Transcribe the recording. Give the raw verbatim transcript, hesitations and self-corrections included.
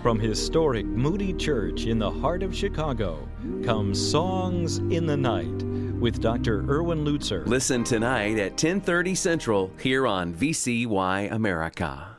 From historic Moody Church in the heart of Chicago comes Songs in the Night with Doctor Erwin Lutzer. Listen tonight at ten thirty Central here on V C Y America.